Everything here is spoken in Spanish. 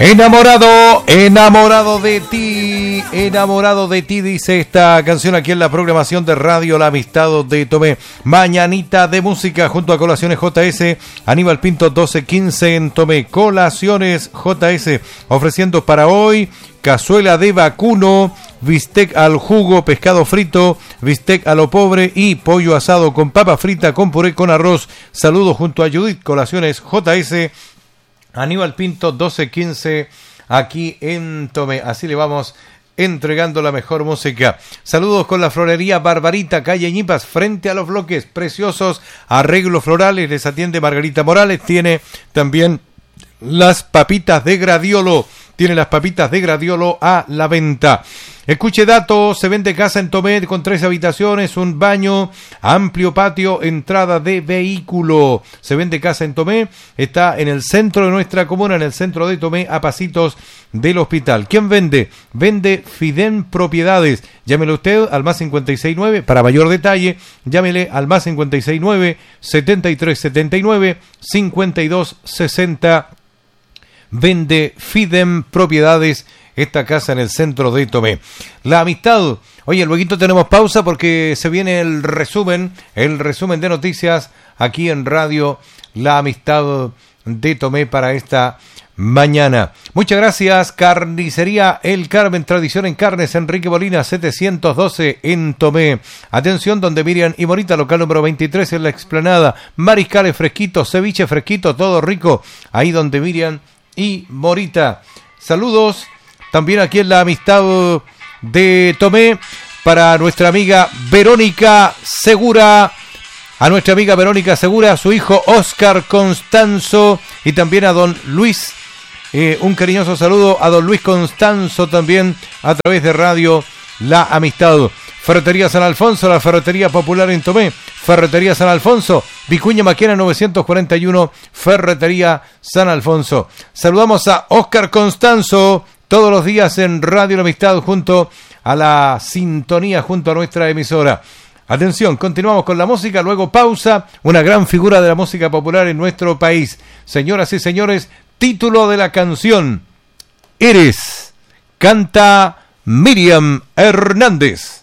Enamorado de ti, dice esta canción aquí en la programación de Radio La Amistad de Tomé. Mañanita de música junto a Colaciones JS, Aníbal Pinto 1215 en Tomé. Colaciones JS ofreciendo para hoy cazuela de vacuno, bistec al jugo, pescado frito, bistec a lo pobre y pollo asado con papa frita, con puré, con arroz. Saludos junto a Judith. Colaciones JS, Aníbal Pinto 1215 aquí en Tomé. Así le vamos entregando la mejor música. Saludos con la florería Barbarita, calle Ñipas, frente a los bloques. Preciosos arreglos florales. Les atiende Margarita Morales. Tiene también las papitas de Gradiolo. Tiene las papitas de Gradiolo a la venta. Escuche datos, se vende casa en Tomé con 3 habitaciones, un baño, amplio patio, entrada de vehículo. Se vende casa en Tomé, está en el centro de nuestra comuna, en el centro de Tomé, a pasitos del hospital. ¿Quién vende? Vende Fidem Propiedades. Llámele usted al más 569, para mayor detalle, llámele al más 569 7379 5260. Vende Fidem Propiedades, esta casa en el centro de Tomé. La Amistad. Oye, luego tenemos pausa porque se viene el resumen de noticias aquí en Radio La Amistad de Tomé para esta mañana. Muchas gracias. Carnicería El Carmen, tradición en carnes, Enrique Molina 712 en Tomé. Atención, donde Miriam y Morita, local número 23 en la explanada. Mariscales fresquitos, ceviche fresquito, todo rico. Ahí donde Miriam y Morita. Saludos también aquí en La Amistad de Tomé para nuestra amiga Verónica Segura, a nuestra amiga Verónica Segura, a su hijo Oscar Constanzo y también a don Luis. Un cariñoso saludo a don Luis Constanzo también a través de Radio La Amistad. Ferretería San Alfonso, la ferretería popular en Tomé. Ferretería San Alfonso, Vicuña Maquena 941, Ferretería San Alfonso. Saludamos a Oscar Constanzo todos los días en Radio La Amistad junto a la sintonía, junto a nuestra emisora. Atención, continuamos con la música, luego pausa, una gran figura de la música popular en nuestro país. Señoras y señores, título de la canción, Eres, canta Miriam Hernández.